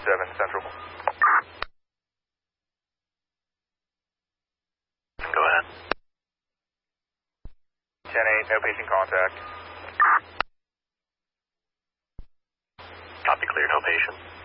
7 Central. Go ahead. 10-8, no patient contact. Copy, clear, no patient.